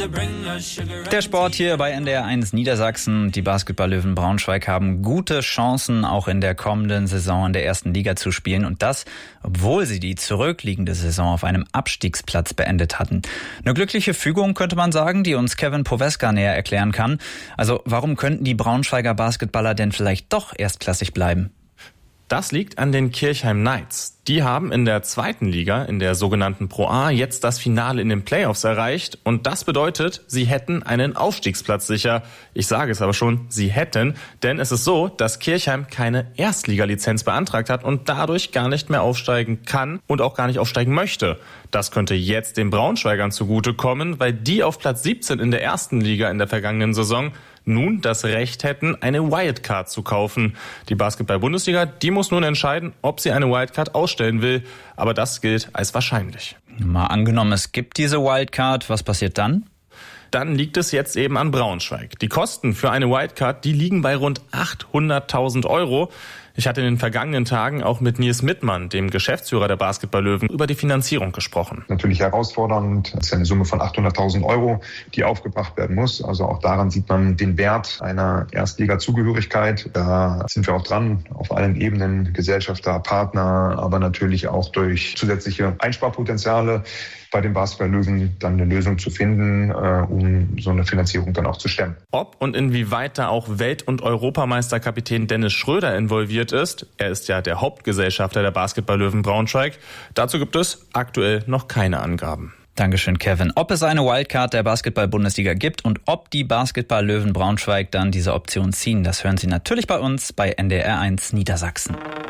Der Sport hier bei NDR 1 Niedersachsen. Die Basketball-Löwen Braunschweig haben gute Chancen, auch in der kommenden Saison in der ersten Liga zu spielen. Und das, obwohl sie die zurückliegende Saison auf einem Abstiegsplatz beendet hatten. Eine glückliche Fügung, könnte man sagen, die uns Kevin Poweska näher erklären kann. Also warum könnten die Braunschweiger Basketballer denn vielleicht doch erstklassig bleiben? Das liegt an den Kirchheim Knights. Die haben in der zweiten Liga, in der sogenannten Pro A, jetzt das Finale in den Playoffs erreicht. Und das bedeutet, sie hätten einen Aufstiegsplatz sicher. Ich sage es aber schon, sie hätten. Denn es ist so, dass Kirchheim keine Erstliga-Lizenz beantragt hat und dadurch gar nicht mehr aufsteigen kann und auch gar nicht aufsteigen möchte. Das könnte jetzt den Braunschweigern zugutekommen, weil die auf Platz 17 in der ersten Liga in der vergangenen Saison nun das Recht hätten, eine Wildcard zu kaufen. Die Basketball-Bundesliga, die muss nun entscheiden, ob sie eine Wildcard ausstellen will. Aber das gilt als wahrscheinlich. Mal angenommen, es gibt diese Wildcard, was passiert dann? Dann liegt es jetzt eben an Braunschweig. Die Kosten für eine Wildcard, die liegen bei rund 800.000 Euro. Ich hatte in den vergangenen Tagen auch mit Nils Mittmann, dem Geschäftsführer der Basketball-Löwen, über die Finanzierung gesprochen. Natürlich herausfordernd. Das ist eine Summe von 800.000 Euro, die aufgebracht werden muss. Also auch daran sieht man den Wert einer Erstliga-Zugehörigkeit. Da sind wir auch dran, auf allen Ebenen, Gesellschafter, Partner, aber natürlich auch durch zusätzliche Einsparpotenziale bei den Basketball-Löwen dann eine Lösung zu finden, um so eine Finanzierung dann auch zu stemmen. Ob und inwieweit da auch Welt- und Europameisterkapitän Dennis Schröder involviert ist, er ist ja der Hauptgesellschafter der Basketball-Löwen Braunschweig, dazu gibt es aktuell noch keine Angaben. Dankeschön, Kevin. Ob es eine Wildcard der Basketball-Bundesliga gibt und ob die Basketball-Löwen Braunschweig dann diese Option ziehen, das hören Sie natürlich bei uns bei NDR 1 Niedersachsen.